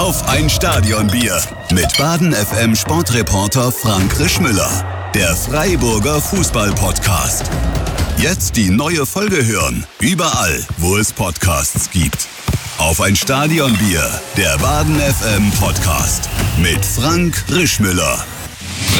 Auf ein Stadionbier mit Baden FM Sportreporter Frank Rischmüller. Der Freiburger Fußball-Podcast. Jetzt die neue Folge hören. Überall, wo es Podcasts gibt. Auf ein Stadionbier. Der Baden FM Podcast. Mit Frank Rischmüller.